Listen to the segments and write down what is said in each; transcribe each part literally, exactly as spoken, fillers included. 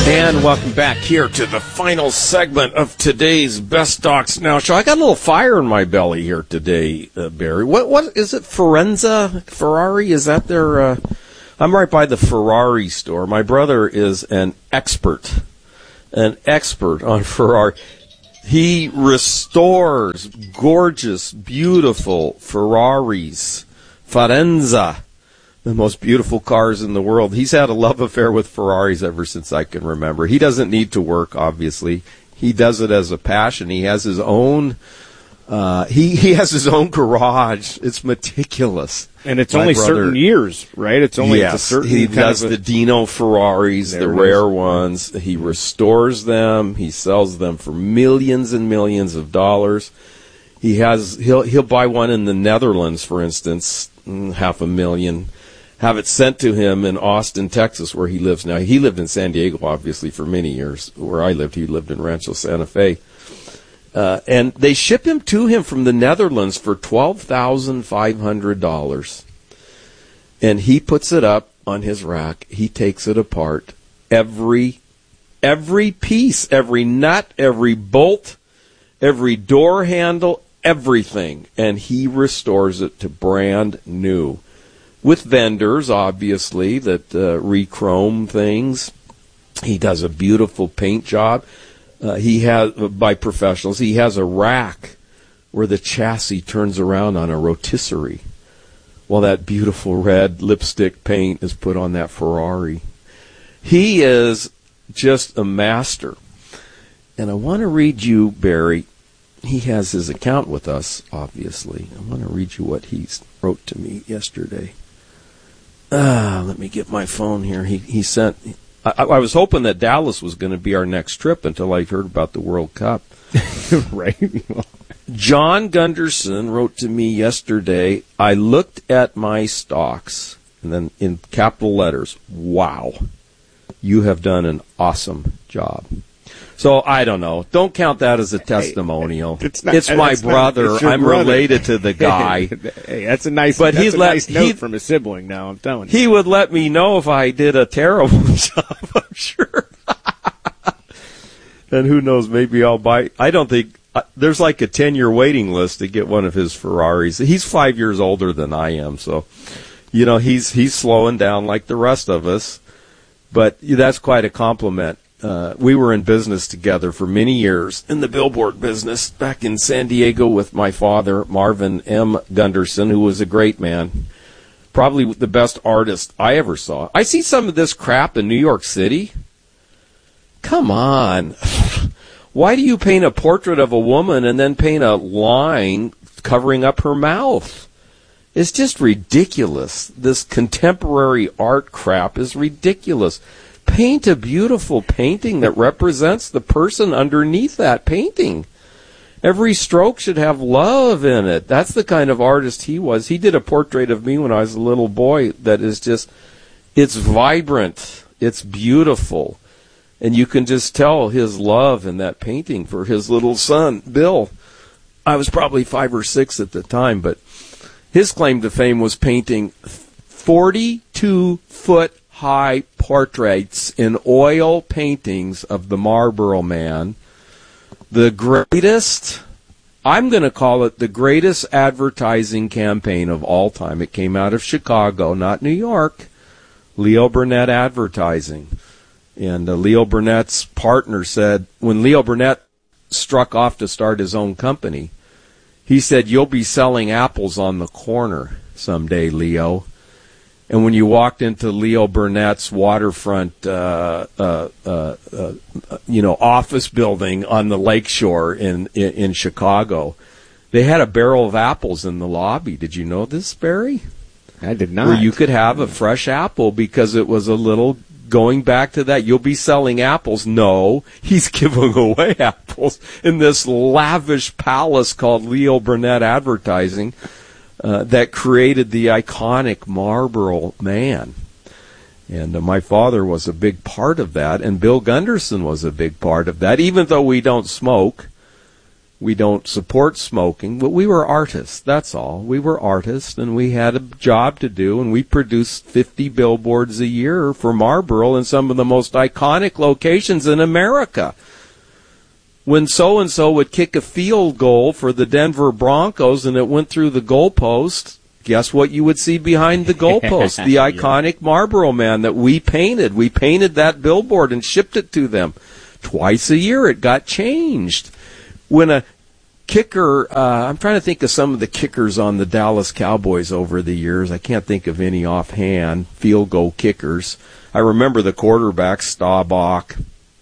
And welcome back here to the final segment of today's Best Stocks Now show. I got a little fire in my belly here today, uh, Barry. What what is it? Forenza Ferrari? Is that their? Uh, I'm right by the Ferrari store. My brother is an expert, an expert on Ferrari. He restores gorgeous, beautiful Ferraris. Forenza. The most beautiful cars in the world. He's had a love affair with Ferraris ever since I can remember. He doesn't need to work, obviously. He does it as a passion. He has his own, uh, he, he has his own garage. It's meticulous. And it's My only brother, certain years, right? It's only yes, it's a certain he kind does of a, the Dino Ferraris, the rare ones. He restores them. He sells them for millions and millions of dollars. He has, he'll, he'll buy one in the Netherlands, for instance, half a million. Have it sent to him in Austin, Texas, where he lives now. He lived in San Diego, obviously, for many years. Where I lived, he lived in Rancho Santa Fe. Uh, and they ship him to him from the Netherlands for twelve thousand five hundred dollars. And he puts it up on his rack. He takes it apart. Every, every piece, every nut, every bolt, every door handle, everything. And he restores it to brand new. With vendors, obviously, that uh, re-chrome things. He does a beautiful paint job. Uh, he has, by professionals, he has a rack where the chassis turns around on a rotisserie while that beautiful red lipstick paint is put on that Ferrari. He is just a master. And I want to read you, Barry. He has his account with us, obviously. I want to read you what he wrote to me yesterday. Ah, let me get my phone here. He he sent. I, I was hoping that Dallas was going to be our next trip until I heard about the World Cup. Right. John Gunderson wrote to me yesterday. I looked at my stocks, and then in capital letters, wow, you have done an awesome job. So I don't know. Don't count that as a testimonial. Hey, it's not, it's my it's brother. Not, it's I'm brother. related to the guy. Hey, that's a nice. But that's he'd a let, nice note he'd, from a sibling. Now I'm telling you. He would let me know if I did a terrible job. I'm sure. And who knows? Maybe I'll buy. I don't think uh, there's like a ten-year waiting list to get one of his Ferraris. He's five years older than I am, so you know he's he's slowing down like the rest of us. But that's quite a compliment. Uh, we were in business together for many years in the billboard business back in San Diego with my father, Marvin M. Gunderson, who was a great man. Probably the best artist I ever saw. I see some of this crap in New York City. Come on. Why do you paint a portrait of a woman and then paint a line covering up her mouth? It's just ridiculous. This contemporary art crap is ridiculous. Paint a beautiful painting that represents the person underneath that painting. Every stroke should have love in it. That's the kind of artist he was. He did a portrait of me when I was a little boy that is just, it's vibrant. It's beautiful. And you can just tell his love in that painting for his little son, Bill. I was probably five or six at the time, but his claim to fame was painting forty-two foot high portraits in oil paintings of the Marlboro Man. The greatest, I'm going to call it the greatest advertising campaign of all time. It came out of Chicago, not New York. Leo Burnett Advertising. And uh, Leo Burnett's partner said, when Leo Burnett struck off to start his own company, he said, "You'll be selling apples on the corner someday, Leo." And when you walked into Leo Burnett's waterfront, uh, uh, uh, uh, you know, office building on the lakeshore in, in in Chicago, they had a barrel of apples in the lobby. Did you know this, Barry? I did not. Where you could have a fresh apple because it was a little, going back to that, you'll be selling apples. No, he's giving away apples in this lavish palace called Leo Burnett Advertising. Uh, that created the iconic Marlboro Man. And uh, my father was a big part of that, and Bill Gunderson was a big part of that. Even though we don't smoke, We don't support smoking, but we were artists, that's all. We were artists, and we had a job to do, and we produced fifty billboards a year for Marlboro in some of the most iconic locations in America. When so-and-so would kick a field goal for the Denver Broncos and it went through the goalpost, guess what you would see behind the goalpost? The iconic yeah. Marlboro Man that we painted. We painted that billboard and shipped it to them. Twice a year it got changed. When a kicker, uh, I'm trying to think of some of the kickers on the Dallas Cowboys over the years. I can't think of any offhand, field goal kickers. I remember the quarterbacks, Staubach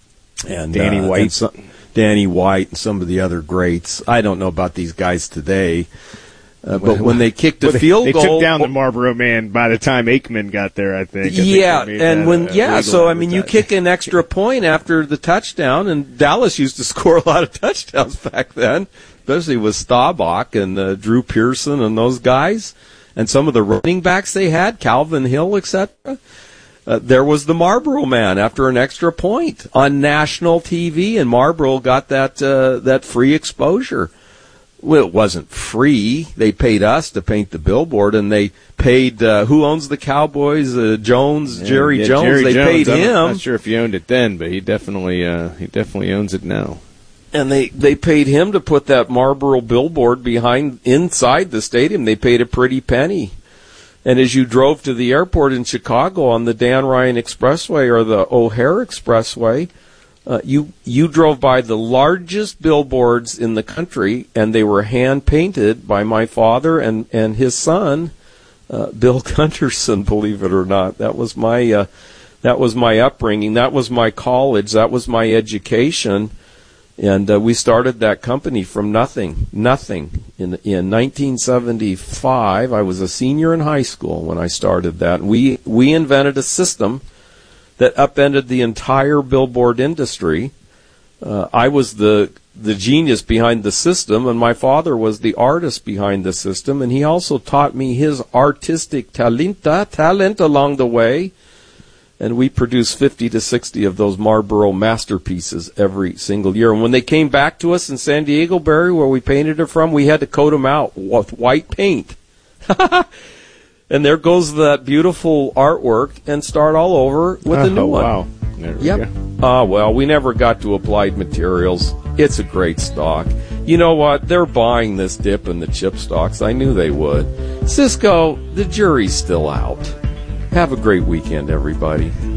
and Danny uh, White. And some, Danny White and some of the other greats. I don't know about these guys today. Uh, but when they kicked a well, field they, goal, they took down the Marlboro Man by the time Aikman got there. I think. I yeah, think and when a, a yeah, so I mean, you time. kick an extra point after the touchdown, and Dallas used to score a lot of touchdowns back then, especially with Staubach and uh, Drew Pearson and those guys, and some of the running backs they had, Calvin Hill, et cetera. Uh, there was the Marlboro Man after an extra point on national T V, and Marlboro got that uh, that free exposure. Well, it wasn't free. They paid us to paint the billboard, and they paid uh, who owns the Cowboys? Uh, Jones, yeah, Jerry yeah, Jones. Jerry they Jones. paid him. I'm not sure if he owned it then, but he definitely uh, he definitely owns it now. And they, they paid him to put that Marlboro billboard behind inside the stadium. They paid a pretty penny. And as you drove to the airport in Chicago on the Dan Ryan Expressway or the O'Hare Expressway, uh, you you drove by the largest billboards in the country, and they were hand-painted by my father and, and his son, uh, Bill Gunderson, believe it or not. That was my uh, that was my upbringing. That was my college. That was my education. And uh, we started that company from nothing, nothing. In in nineteen seventy-five, I was a senior in high school when I started that. We we invented a system that upended the entire billboard industry. Uh, I was the the genius behind the system, and my father was the artist behind the system, and he also taught me his artistic talenta, talent along the way. And we produced fifty to sixty of those Marlboro masterpieces every single year. And when they came back to us in San Diego, Barry, where we painted it from, we had to coat them out with white paint. And there goes that beautiful artwork, and start all over with oh, a new one. Wow. There we yep. Ah, well, we never got to Applied Materials. It's a great stock. You know what? They're buying this dip in the chip stocks. I knew they would. Cisco, the jury's still out. Have a great weekend, everybody.